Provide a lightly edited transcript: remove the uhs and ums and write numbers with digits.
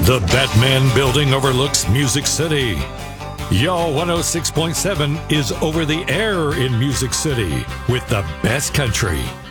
The Batman Building overlooks Music City. Y'all 106.7 is over the air in Music City with the best country.